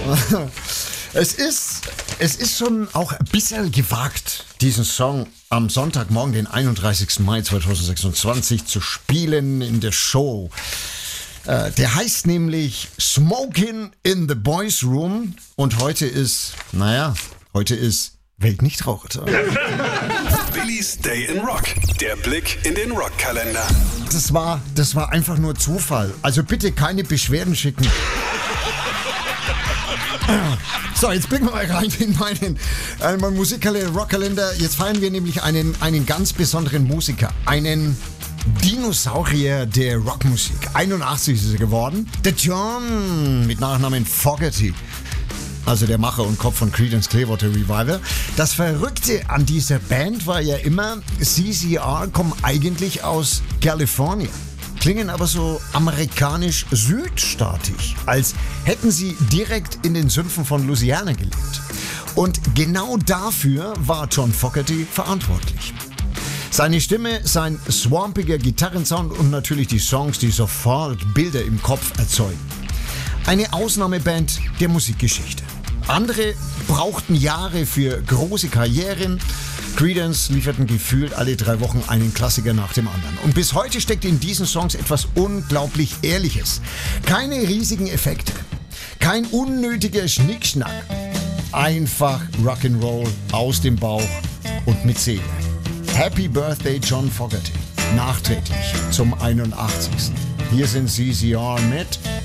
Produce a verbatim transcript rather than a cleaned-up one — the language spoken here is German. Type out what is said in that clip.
Es ist, es ist schon auch ein bisschen gewagt, diesen Song am Sonntagmorgen, den einunddreißigsten Mai zweitausendsechsundzwanzig, zu spielen in der Show. Äh, der heißt nämlich Smokin' in the Boys Room und heute ist, naja, heute ist Weltnichtrauchertag. Billys Day in Rock. Der Blick in den Rockkalender. Das war, das war einfach nur Zufall. Also bitte keine Beschwerden schicken. So, jetzt blicken wir mal rein in meinen, äh, meinen Musikkalender, Rockkalender. Jetzt feiern wir nämlich einen, einen ganz besonderen Musiker. Einen Dinosaurier der Rockmusik. einundachtzig ist er geworden. Der John mit Nachnamen Fogerty. Also der Macher und Kopf von Creedence Clearwater Revival. Das Verrückte an dieser Band war ja immer, C C R kommen eigentlich aus Kalifornien. Klingen aber so amerikanisch-südstaatig, als hätten sie direkt in den Sümpfen von Louisiana gelebt. Und genau dafür war John Fogerty verantwortlich. Seine Stimme, sein swampiger Gitarrensound und natürlich die Songs, die sofort Bilder im Kopf erzeugen. Eine Ausnahmeband der Musikgeschichte. Andere brauchten Jahre für große Karrieren. Creedence lieferten gefühlt alle drei Wochen einen Klassiker nach dem anderen. Und bis heute steckt in diesen Songs etwas unglaublich Ehrliches. Keine riesigen Effekte, kein unnötiger Schnickschnack. Einfach Rock'n'Roll aus dem Bauch und mit Seele. Happy Birthday John Fogerty. Nachträglich zum einundachtzigsten Hier sind C C R mit